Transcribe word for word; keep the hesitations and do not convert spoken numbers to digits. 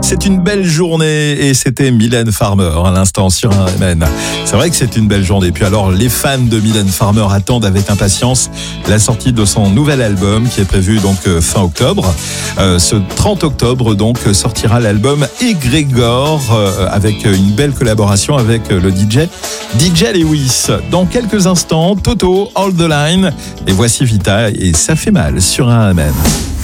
C'est une belle journée et c'était Mylène Farmer à l'instant sur un R M N. C'est vrai que c'est une belle journée. Puis alors, les fans de Mylène Farmer attendent avec impatience la sortie de son nouvel album qui est prévu donc fin octobre. Euh, ce trente octobre donc sortira l'album Egrégore euh, avec une belle collaboration avec le D J D J Lewis. Dans quelques instants, Toto, Hold the Line et voici Vita et ça fait mal sur un R M N.